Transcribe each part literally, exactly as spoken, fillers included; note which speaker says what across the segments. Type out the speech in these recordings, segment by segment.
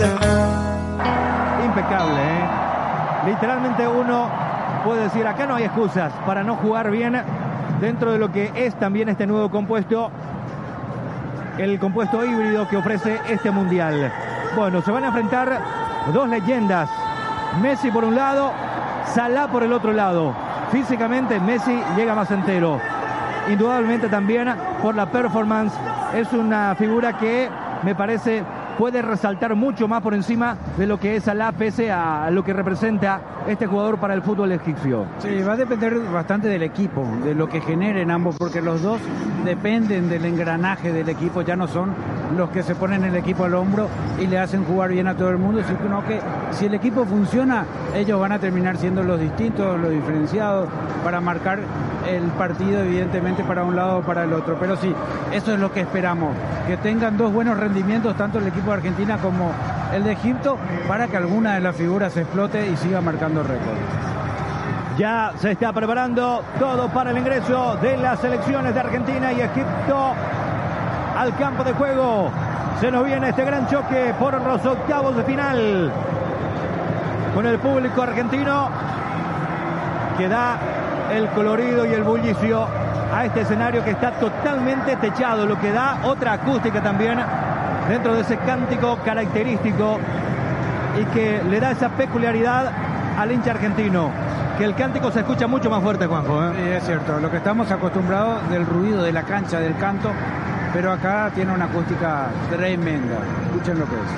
Speaker 1: realmente impecable, ¿eh? Literalmente uno puede decir, acá no hay excusas para no jugar bien dentro de lo que es también este nuevo compuesto, el compuesto híbrido que ofrece este mundial. Bueno, se van a enfrentar dos leyendas, Messi por un lado, Salah por el otro lado. Físicamente Messi llega más entero, indudablemente también por la performance. Es una figura que me parece puede resaltar mucho más por encima de lo que es Salah, pese a lo que representa este jugador para el fútbol egipcio.
Speaker 2: Sí, va a depender bastante del equipo, de lo que generen ambos, porque los dos dependen del engranaje del equipo, ya no son los que se ponen el equipo al hombro y le hacen jugar bien a todo el mundo, sino que si el equipo funciona, ellos van a terminar siendo los distintos, los diferenciados, para marcar el partido evidentemente para un lado o para el otro. Pero sí, eso es lo que esperamos, que tengan dos buenos rendimientos, tanto el equipo de Argentina como el de Egipto, para que alguna de las figuras explote y siga marcando récords.
Speaker 1: Ya se está preparando todo para el ingreso de las selecciones de Argentina y Egipto al campo de juego. Se nos viene este gran choque por los octavos de final, con el público argentino que da el colorido y el bullicio a este escenario que está totalmente techado, lo que da otra acústica también dentro de ese cántico característico y que le da esa peculiaridad al hincha argentino, que el cántico se escucha mucho más fuerte, Juanjo, ¿eh?
Speaker 2: Sí, es cierto, lo que estamos acostumbrados del ruido de la cancha, del canto, pero acá tiene una acústica tremenda. Escuchen lo que es.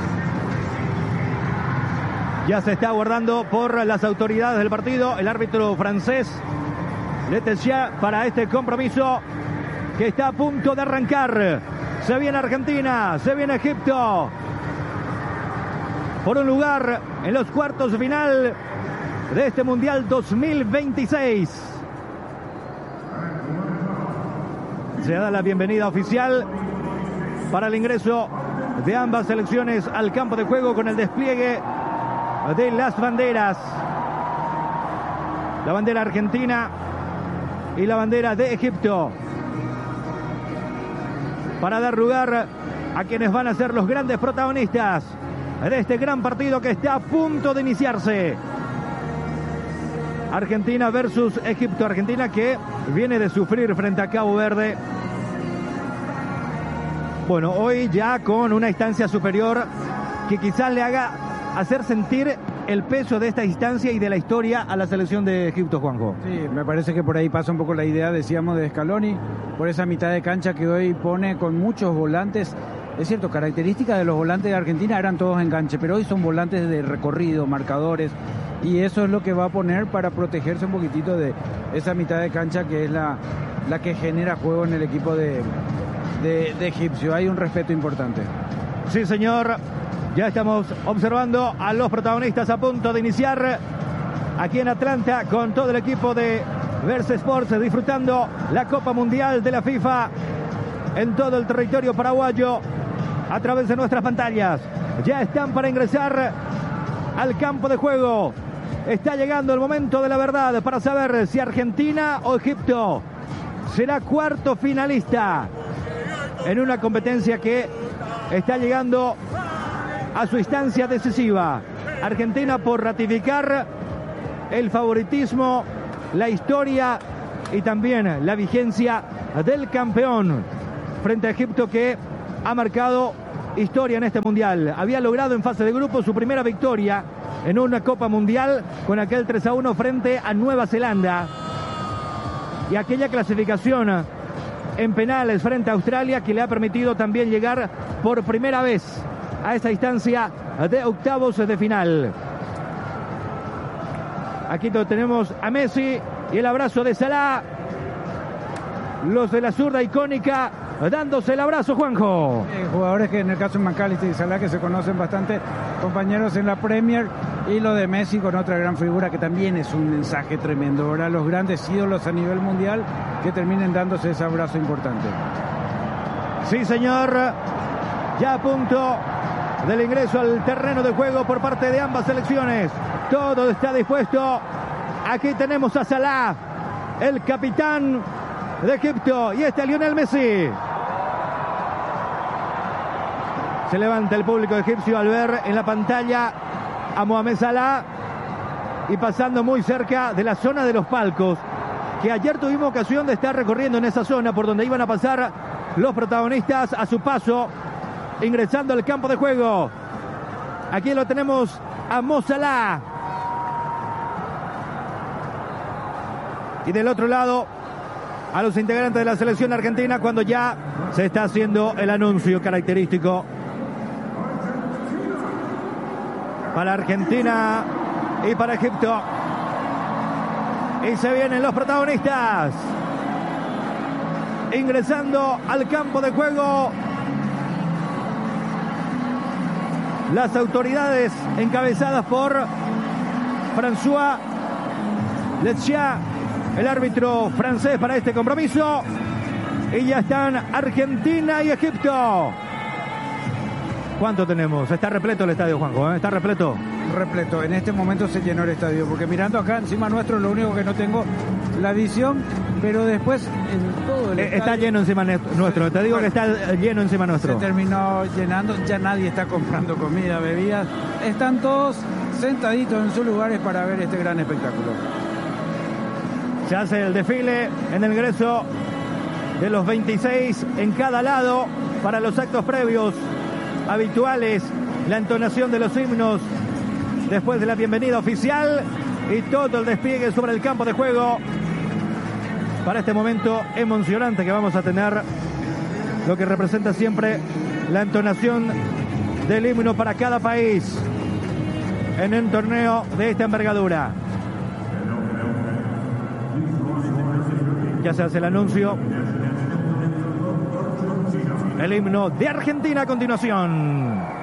Speaker 1: Ya se está aguardando por las autoridades del partido el árbitro francés Letellier para este compromiso que está a punto de arrancar. Se viene Argentina, se viene Egipto por un lugar en los cuartos de final de este Mundial dos mil veintiséis. Se da la bienvenida oficial para el ingreso de ambas selecciones al campo de juego con el despliegue de las banderas. La bandera argentina y la bandera de Egipto, para dar lugar a quienes van a ser los grandes protagonistas de este gran partido que está a punto de iniciarse. Argentina versus Egipto. Argentina que viene de sufrir frente a Cabo Verde. Bueno, hoy ya con una instancia superior que quizás le haga hacer sentir el peso de esta instancia y de la historia a la selección de Egipto, Juanjo.
Speaker 2: Sí, me parece que por ahí pasa un poco la idea, decíamos, de Scaloni, por esa mitad de cancha que hoy pone con muchos volantes. Es cierto, características de los volantes de Argentina eran todos enganche, pero hoy son volantes de recorrido, marcadores, y eso es lo que va a poner para protegerse un poquitito de esa mitad de cancha que es la, la que genera juego en el equipo de, de, de Egipcio. Hay un respeto importante.
Speaker 1: Sí, señor. Ya estamos observando a los protagonistas a punto de iniciar aquí en Atlanta con todo el equipo de Verse Sports, disfrutando la Copa Mundial de la FIFA en todo el territorio paraguayo a través de nuestras pantallas. Ya están para ingresar al campo de juego. Está llegando el momento de la verdad para saber si Argentina o Egipto será cuarto finalista en una competencia que está llegando a su instancia decisiva. Argentina por ratificar el favoritismo, la historia y también la vigencia del campeón frente a Egipto, que ha marcado historia en este mundial. Había logrado en fase de grupo su primera victoria en una Copa Mundial con aquel tres a uno frente a Nueva Zelanda, y aquella clasificación en penales frente a Australia que le ha permitido también llegar por primera vez a esa instancia de octavos de final. Aquí tenemos a Messi y el abrazo de Salah. Los de la zurda icónica dándose el abrazo, Juanjo.
Speaker 2: Eh, jugadores que en el caso de McAllister y Salah que se conocen bastante, compañeros en la Premier, y lo de Messi con otra gran figura que también es un mensaje tremendo. Ahora los grandes ídolos a nivel mundial que terminen dándose ese abrazo importante.
Speaker 1: Sí, señor. Ya a punto del ingreso al terreno de juego por parte de ambas selecciones. Todo está dispuesto. Aquí tenemos a Salah, el capitán de Egipto, y este Lionel Messi. Se levanta el público egipcio al ver en la pantalla a Mohamed Salah y pasando muy cerca de la zona de los palcos, que ayer tuvimos ocasión de estar recorriendo en esa zona por donde iban a pasar los protagonistas a su paso, ingresando al campo de juego. Aquí lo tenemos a Mo Salah. Y del otro lado, a los integrantes de la selección argentina, cuando ya se está haciendo el anuncio característico para Argentina y para Egipto. Y se vienen los protagonistas ingresando al campo de juego. Las autoridades encabezadas por François Letchia, el árbitro francés para este compromiso. Y ya están Argentina y Egipto. ¿Cuánto tenemos? Está repleto el estadio, Juanjo, ¿eh? Está repleto.
Speaker 2: Repleto. En este momento se llenó el estadio, porque mirando acá encima nuestro, lo único que no tengo la visión, pero después en todo el estadio...
Speaker 1: Está lleno encima nuestro, te digo que está lleno encima nuestro.
Speaker 2: Se terminó llenando, ya nadie está comprando comida, bebidas. Están todos sentaditos en sus lugares para ver este gran espectáculo.
Speaker 1: Se hace el desfile en el ingreso de los veintiséis en cada lado para los actos previos habituales, la entonación de los himnos después de la bienvenida oficial y todo el despliegue sobre el campo de juego para este momento emocionante que vamos a tener, lo que representa siempre la entonación del himno para cada país en un torneo de esta envergadura. Ya se hace el anuncio. El himno de Argentina a continuación.